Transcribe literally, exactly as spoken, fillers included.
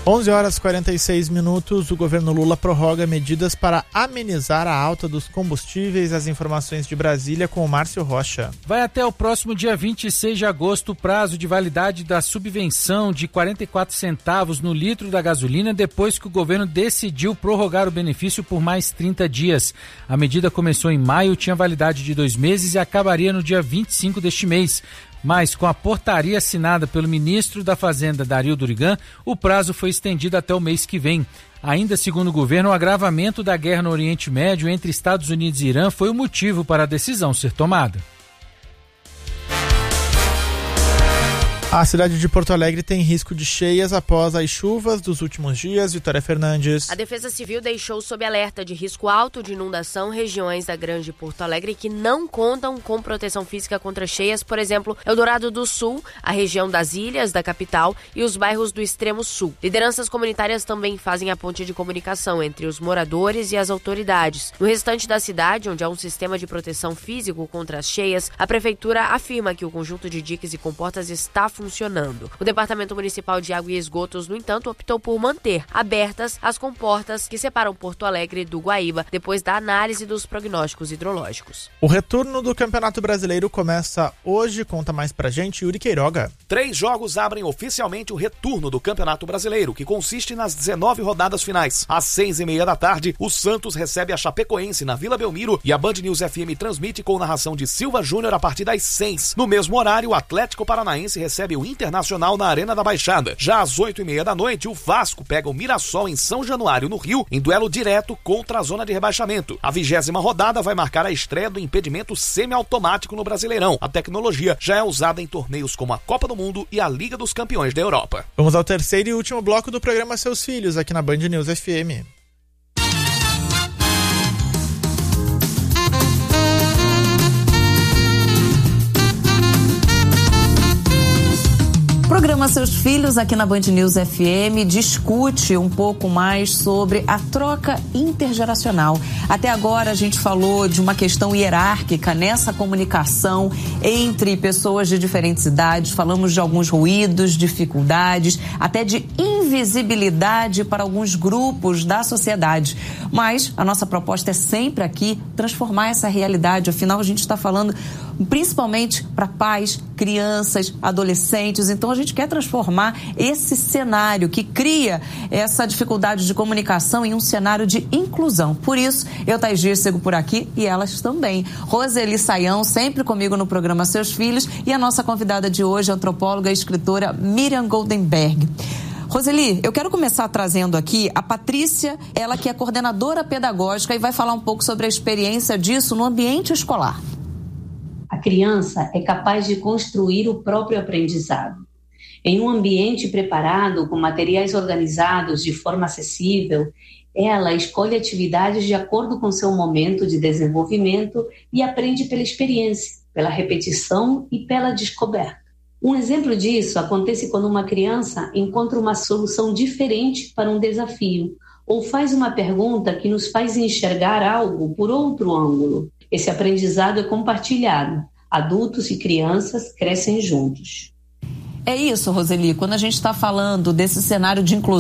onze horas e quarenta e seis minutos, o governo Lula prorroga medidas para amenizar a alta dos combustíveis. As informações de Brasília com o Márcio Rocha. Vai até o próximo dia vinte e seis de agosto o prazo de validade da subvenção de quarenta e quatro centavos no litro da gasolina, depois que o governo decidiu prorrogar o benefício por mais trinta dias. A medida começou em maio, tinha validade de dois meses e acabaria no dia vinte e cinco deste mês. Mas, com a portaria assinada pelo ministro da Fazenda, Dario Durigan, o prazo foi estendido até o mês que vem. Ainda segundo o governo, o agravamento da guerra no Oriente Médio entre Estados Unidos e Irã foi o motivo para a decisão ser tomada. A cidade de Porto Alegre tem risco de cheias após as chuvas dos últimos dias. Vitória Fernandes. A Defesa Civil deixou sob alerta de risco alto de inundação regiões da Grande Porto Alegre que não contam com proteção física contra cheias, por exemplo, Eldorado do Sul, a região das ilhas da capital e os bairros do extremo sul. Lideranças comunitárias também fazem a ponte de comunicação entre os moradores e as autoridades. No restante da cidade, onde há um sistema de proteção físico contra as cheias, a prefeitura afirma que o conjunto de diques e comportas está funcionando. funcionando. O Departamento Municipal de Água e Esgotos, no entanto, optou por manter abertas as comportas que separam Porto Alegre do Guaíba, depois da análise dos prognósticos hidrológicos. O retorno do Campeonato Brasileiro começa hoje. Conta mais pra gente, Yuri Queiroga. Três jogos abrem oficialmente o retorno do Campeonato Brasileiro, que consiste nas dezenove rodadas finais. Às seis e meia da tarde, o Santos recebe a Chapecoense na Vila Belmiro e a Band News F M transmite com narração de Silva Júnior a partir das seis. No mesmo horário, o Atlético Paranaense recebe o Internacional na Arena da Baixada. Já às oito e meia da noite, o Vasco pega o Mirassol em São Januário, no Rio, em duelo direto contra a zona de rebaixamento. A vigésima rodada vai marcar a estreia do impedimento semiautomático no Brasileirão. A tecnologia já é usada em torneios como a Copa do Mundo e a Liga dos Campeões da Europa. Vamos ao terceiro e último bloco do programa Seus Filhos, aqui na Band News F M. O programa Seus Filhos, aqui na Band News F M, discute um pouco mais sobre a troca intergeracional. Até agora a gente falou de uma questão hierárquica nessa comunicação entre pessoas de diferentes idades, falamos de alguns ruídos, dificuldades, até de invisibilidade para alguns grupos da sociedade. Mas a nossa proposta é sempre aqui transformar essa realidade, afinal a gente está falando principalmente para pais, crianças, adolescentes, então a gente quer transformar esse cenário que cria essa dificuldade de comunicação em um cenário de inclusão. Por isso, eu, Thaís Dias, sigo por aqui e elas também. Roseli Saião, sempre comigo no programa Seus Filhos, e a nossa convidada de hoje, a antropóloga e escritora Miriam Goldenberg. Roseli, eu quero começar trazendo aqui a Patrícia, ela que é coordenadora pedagógica e vai falar um pouco sobre a experiência disso no ambiente escolar. A criança é capaz de construir o próprio aprendizado. Em um ambiente preparado, com materiais organizados de forma acessível, ela escolhe atividades de acordo com seu momento de desenvolvimento e aprende pela experiência, pela repetição e pela descoberta. Um exemplo disso acontece quando uma criança encontra uma solução diferente para um desafio ou faz uma pergunta que nos faz enxergar algo por outro ângulo. Esse aprendizado é compartilhado. Adultos e crianças crescem juntos. É isso, Roseli, quando a gente está falando desse cenário de inclusão,